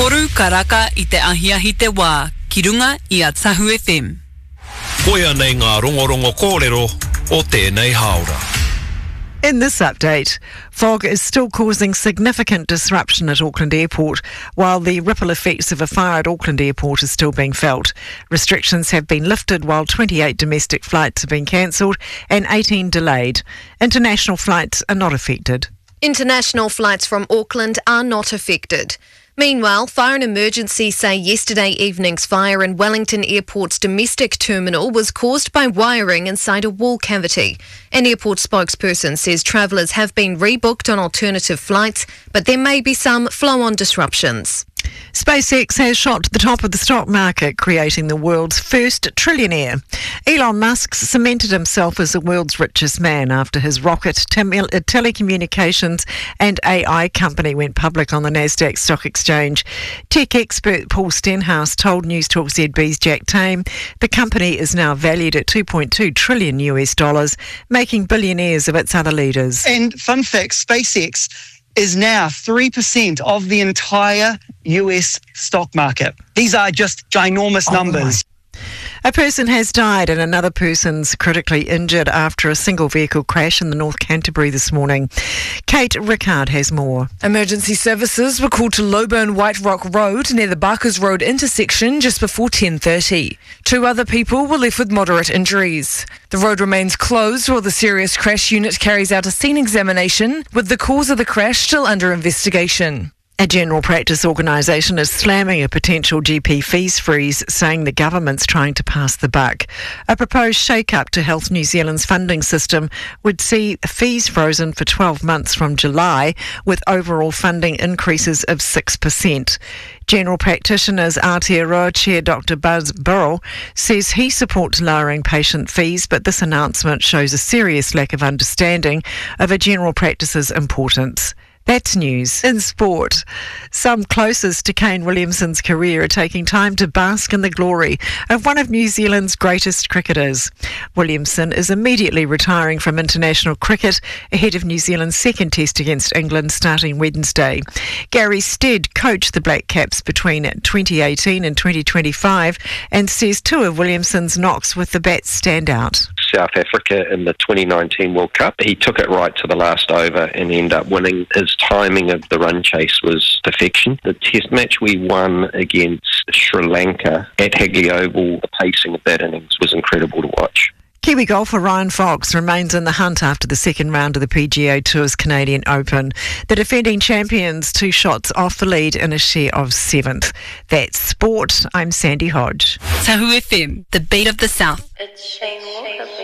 Toru karaka I te ahiahi te wā, ki runga I a Tahu FM. Koia nei ngā rongorongo kōrero o tēnei haora. In this update, fog is still causing significant disruption at Auckland Airport, while the ripple effects of a fire at Auckland Airport is still being felt. Restrictions have been lifted while 28 domestic flights have been cancelled and 18 delayed. International flights are not affected. International flights from Auckland are not affected. Meanwhile, Fire and Emergency say yesterday evening's fire in Wellington Airport's domestic terminal was caused by wiring inside a wall cavity. An airport spokesperson says travellers have been rebooked on alternative flights, but there may be some flow-on disruptions. SpaceX has shot to the top of the stock market, creating the world's first trillionaire. Elon Musk cemented himself as the world's richest man after his rocket, telecommunications and AI company went public on the Nasdaq Stock Exchange. Tech expert Paul Stenhouse told News Talk ZB's Jack Tame the company is now valued at $2.2 trillion US, making billionaires of its other leaders. And fun fact, SpaceX is now 3% of the entire US stock market. These are just ginormous numbers. A person has died and another person's critically injured after a single vehicle crash in the North Canterbury this morning. Kate Rickard has more. Emergency services were called to Lowburn White Rock Road near the Barkers Road intersection just before 10:30. 2 other people were left with moderate injuries. The road remains closed while the serious crash unit carries out a scene examination, with the cause of the crash still under investigation. A general practice organisation is slamming a potential GP fees freeze, saying the government's trying to pass the buck. A proposed shake-up to Health New Zealand's funding system would see fees frozen for 12 months from July, with overall funding increases of 6%. General practitioners Aotearoa Chair Dr Buzz Burrell says he supports lowering patient fees, but this announcement shows a serious lack of understanding of a general practice's importance. That's news. In sport, some closest to Kane Williamson's career are taking time to bask in the glory of one of New Zealand's greatest cricketers. Williamson is immediately retiring from international cricket ahead of New Zealand's second test against England starting Wednesday. Gary Stead coached the Black Caps between 2018 and 2025 and says 2 of Williamson's knocks with the bat stand out. South Africa in the 2019 World Cup. He took it right to the last over and ended up winning. His timing of the run chase was perfection. The test match we won against Sri Lanka at Hagley Oval, the pacing of that innings was incredible to watch. Kiwi golfer Ryan Fox remains in the hunt after the second round of the PGA Tour's Canadian Open. The defending champions 2 shots off the lead in a share of 7th. That's sport. I'm Sandy Hodge. Tahu FM, the beat of the South. It's Shane Walker.